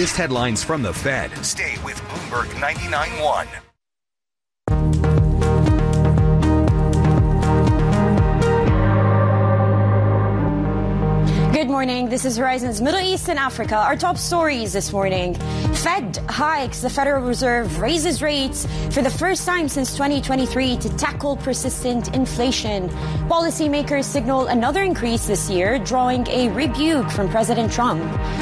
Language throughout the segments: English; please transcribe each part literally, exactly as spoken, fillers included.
latest headlines from the Fed. Stay with Bloomberg ninety-nine point one. Good morning. This is Horizon's Middle East and Africa. Our top stories this morning. Fed hikes. The Federal Reserve raises rates for the first time since twenty twenty-three to tackle persistent inflation. Policymakers signal another increase this year, drawing a rebuke from President Trump.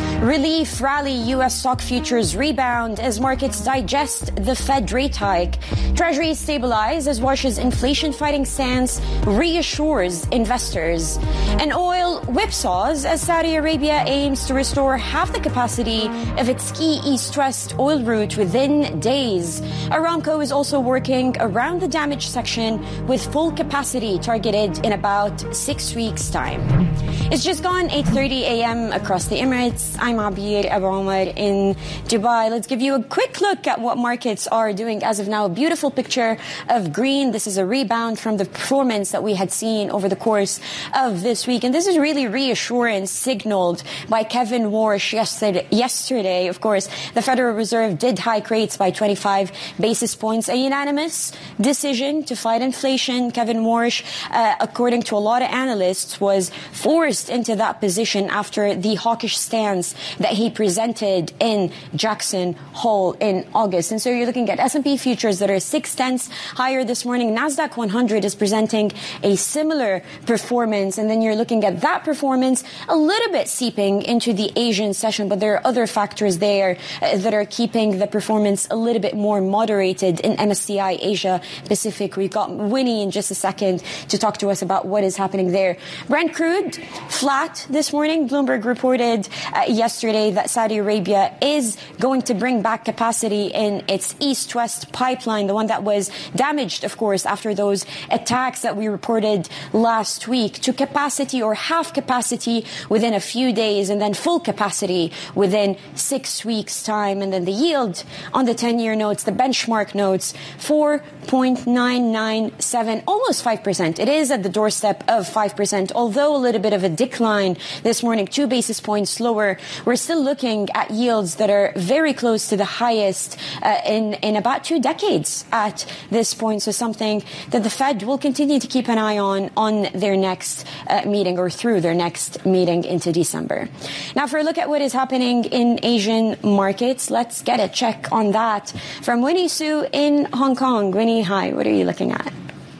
Relief rally. U S stock futures rebound as markets digest the Fed rate hike. Treasuries stabilize as Wash's inflation-fighting stance reassures investors. And oil whipsaws as Saudi Arabia aims to restore half the capacity of its key east-west oil route within days. Aramco is also working around the damaged section with full capacity targeted in about six weeks' time. It's just gone eight thirty a.m. across the Emirates. I'm Abir Abu Omar in Dubai. Let's give you a quick look at what markets are doing as of now. A beautiful picture of green. This is a rebound from the performance that we had seen over the course of this week. And this is really reassurance signaled by Kevin Warsh yesterday. yesterday. Of course, the Federal Reserve did hike rates by twenty-five basis points. A unanimous decision to fight inflation. Kevin Warsh, uh, according to a lot of analysts, was forced into that position after the hawkish stance that he presented in Jackson Hole in August. And so you're looking at S and P futures that are six tenths higher this morning. NASDAQ one hundred is presenting a similar performance. And then you're looking at that performance a little bit seeping into the Asian session. But there are other factors there uh, that are keeping the performance a little bit more moderated in M S C I Asia Pacific. We've got Winnie in just a second to talk to us about what is happening there. Brent crude flat this morning. Bloomberg reported uh, yesterday that Saudi Arabia is going to bring back capacity in its east-west pipeline, the one that was damaged, of course, after those attacks that we reported last week, to capacity or half capacity within a few days and then full capacity within six weeks' time. And then the yield on the ten-year notes, the benchmark notes, four point nine nine seven, almost five percent. It is at the doorstep of five percent, although a little bit of a decline this morning, two basis points lower. We're still looking at yields that are very close to the highest uh, in, in about two decades at this point. So something that the Fed will continue to keep an eye on on their next uh, meeting or through their next meeting into December. Now, for a look at what is happening in Asian markets, let's get a check on that from Winnie Su in Hong Kong. Winnie, hi. What are you looking at?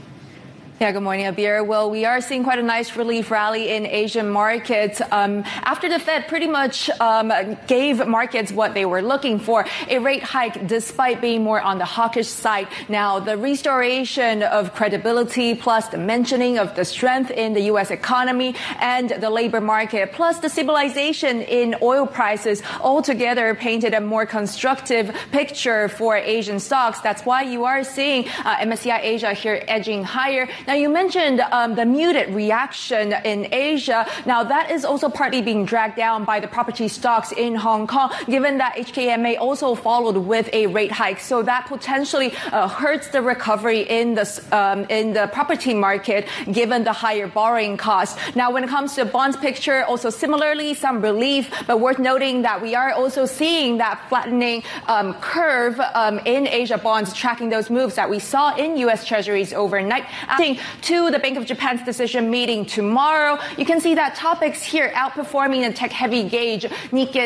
Yeah, good morning, Abir. Well, we are seeing quite a nice relief rally in Asian markets um, after the Fed pretty much um, gave markets what they were looking for, a rate hike despite being more on the hawkish side. Now, the restoration of credibility plus the mentioning of the strength in the U S economy and the labor market plus the stabilization in oil prices altogether painted a more constructive picture for Asian stocks. That's why you are seeing uh, M S C I Asia here edging higher. Now, you mentioned um, the muted reaction in Asia. Now, that is also partly being dragged down by the property stocks in Hong Kong, given that H K M A also followed with a rate hike. So that potentially uh, hurts the recovery in the um, in the property market, given the higher borrowing costs. Now, when it comes to the bonds picture, also similarly some relief, but worth noting that we are also seeing that flattening um, curve um, in Asia bonds, tracking those moves that we saw in U S Treasuries overnight. To the Bank of Japan's decision meeting tomorrow. You can see that topics here outperforming the tech-heavy gauge Nikkei